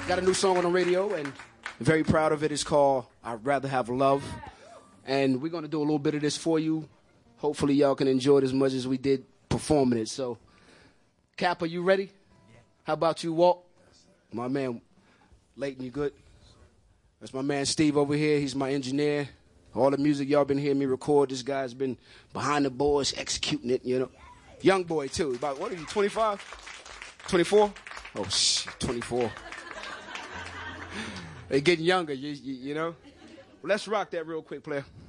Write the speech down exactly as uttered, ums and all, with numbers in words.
Got a new song on the radio, and I'm very proud of it. It's called I'd Rather Have Love. And we're going to do a little bit of this for you. Hopefully y'all can enjoy it as much as we did performing it. So, Cap, are you ready? Yeah. How about you, Walt? My man, Leighton, you good? That's my man Steve over here. He's my engineer. All the music y'all been hearing me record, this guy's been behind the boards executing it, you know. Young boy, too. About, what are you, twenty-five? twenty-four? Oh, shit, twenty-four. They're getting younger, you, you, you know. Let's rock that real quick, player.